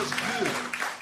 was good.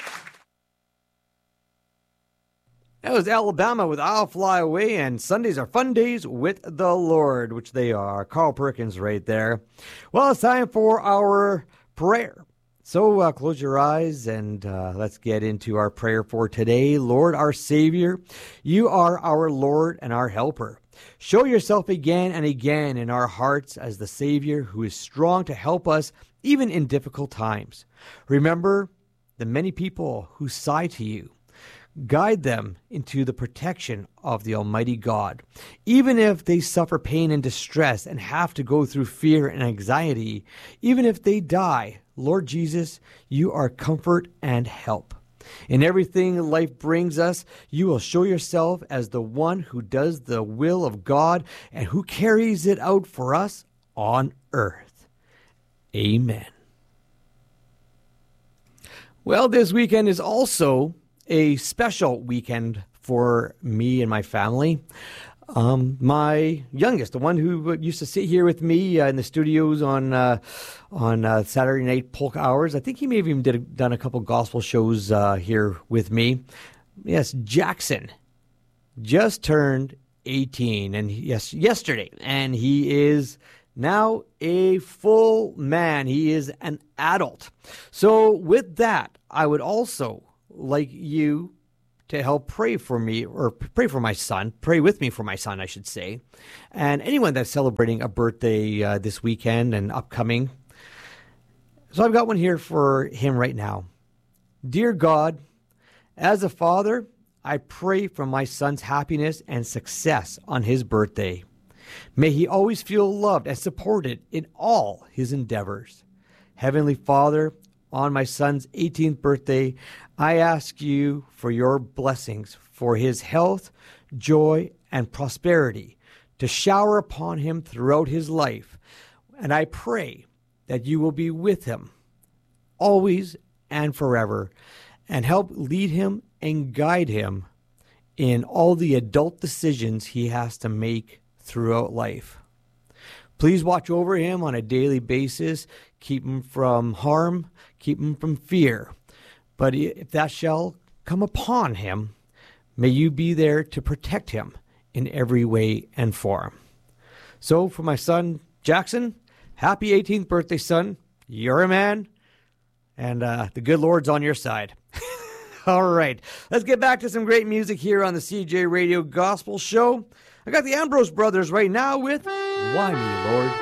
That was Alabama with I'll Fly Away, and Sundays are fun days with the Lord, which they are. Carl Perkins right there. Well, it's time for our prayer. So close your eyes and let's get into our prayer for today. Lord, our Savior, you are our Lord and our helper. Show yourself again and again in our hearts as the Savior who is strong to help us even in difficult times. Remember the many people who sigh to you. Guide them into the protection of the Almighty God. Even if they suffer pain and distress and have to go through fear and anxiety, even if they die, Lord Jesus, you are comfort and help. In everything life brings us, you will show yourself as the one who does the will of God and who carries it out for us on earth. Amen. Well, this weekend is also a special weekend for me and my family. My youngest, the one who used to sit here with me in the studios on Saturday night polka hours. I think he may have even done a couple gospel shows here with me. Yes, Jackson just turned 18, and yesterday, and he is now a full man. He is an adult. So with that, I would also like you to help pray for me, or pray for my son, pray with me for my son, I should say, and anyone that's celebrating a birthday this weekend and upcoming. So I've got one here for him right now. Dear God, as a father, I pray for my son's happiness and success on his birthday. May he always feel loved and supported in all his endeavors. Heavenly Father, on my son's 18th birthday, I ask you for your blessings for his health, joy, and prosperity to shower upon him throughout his life. And I pray that you will be with him always and forever and help lead him and guide him in all the adult decisions he has to make throughout life. Please watch over him on a daily basis. Keep him from harm. Keep him from fear. But if that shall come upon him, may you be there to protect him in every way and form. So for my son, Jackson, happy 18th birthday, son. You're a man, and the good Lord's on your side. All right, let's get back to some great music here on the CJ Radio Gospel Show. I got the Ambrose Brothers right now with Why Me, Lord?